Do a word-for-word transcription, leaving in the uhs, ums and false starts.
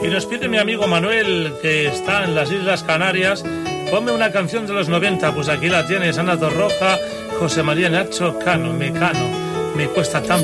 nos pide mi amigo Manuel, que está en las Islas Canarias, ponme una canción de los noventa. Pues aquí la tienes, Ana Torroja, José María Nacho Cano, Mecano. Me cuesta tan